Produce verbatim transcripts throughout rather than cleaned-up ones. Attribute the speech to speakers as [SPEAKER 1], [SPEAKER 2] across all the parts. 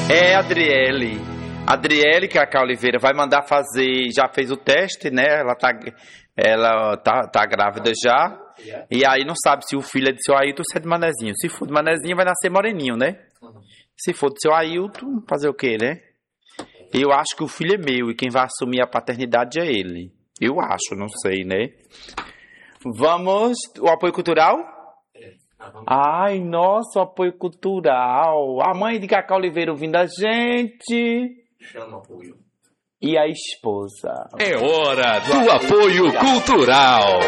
[SPEAKER 1] É, Adriele. Adriele Cacá Oliveira vai mandar fazer, já fez o teste, né? Ela tá, ela tá, tá grávida já. E aí não sabe se o filho é de seu Ailton ou se é de Manezinho. Se for de Manezinho, vai nascer moreninho, né? Se for de seu Ailton, fazer o quê, né? Eu acho que o filho é meu e quem vai assumir a paternidade é ele. Eu acho, não sei, né? Vamos... O apoio cultural? Ai, nossa, o apoio cultural. A mãe de Cacá Oliveira ouvindo a gente.
[SPEAKER 2] Chama apoio.
[SPEAKER 1] E a esposa.
[SPEAKER 3] É hora do apoio cultural.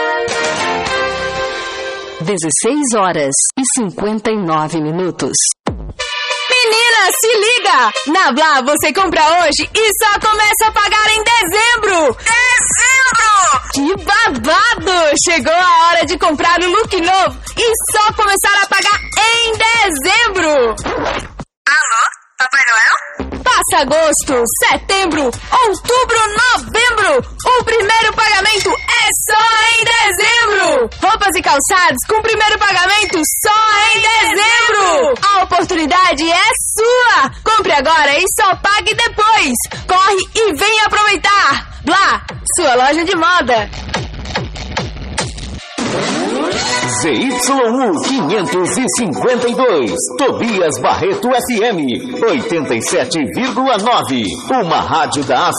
[SPEAKER 4] dezesseis horas e cinquenta e nove minutos.
[SPEAKER 5] Menina, se liga! Na Blá você compra hoje e só começa a pagar em dezembro! Dezembro! Que babado! Chegou a hora de comprar o look novo e só começar a pagar em dezembro! Alô, Papai Noel? Passa agosto, setembro, outubro, novembro! O primeiro pagamento é só em dezembro! Roupas e calçados com primeiro pagamento só em dezembro! A oportunidade é sua! Compre agora e só pague depois! Corre e vem aproveitar! Blá, sua loja de moda!
[SPEAKER 3] Z Y U quinhentos e cinquenta e dois, Tobias Barreto F M, oitenta e sete vírgula nove, uma rádio da